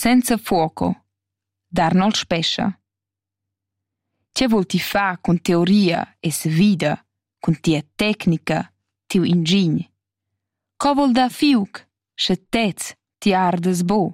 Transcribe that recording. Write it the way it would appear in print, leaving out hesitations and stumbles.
Senza fuoco, d'Arnold Spescia. Che vuol ti fa con teoria e se vida, con tia tecnica, tiu ingegn? Co vuol da fiuc, sche tez ti ardes bo?